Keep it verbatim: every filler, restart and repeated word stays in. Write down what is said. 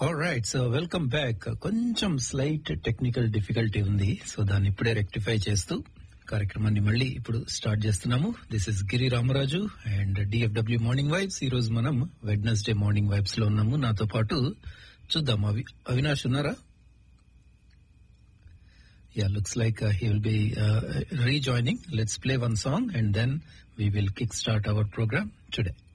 Alright, so welcome back. కొంచెం slight technical difficulty ఉంది, so దాన్ని ఇప్పుడే రెక్టిఫై చేస్తూ కార్యక్రమాన్ని మళ్ళీ ఇప్పుడు స్టార్ట్ చేస్తున్నాము. This is Giri Ramaraju and DFW morning vibes. ఈ రోజు మనం వెడ్నెస్డే మార్నింగ్ వైబ్స్ లో ఉన్నాము. నాతో పాటు చూద్దాం, అవి అవినాష్ ఉన్నారా? Yeah, looks like he will be rejoining. Let's play one song and then we will kick start our programme today.